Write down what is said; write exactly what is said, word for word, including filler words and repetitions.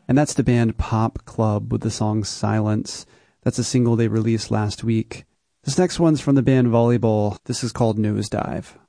And that's the band Pop Club with the song Silence. That's a single they released last week. This next one's from the band Volleyball. This is called Nosedive.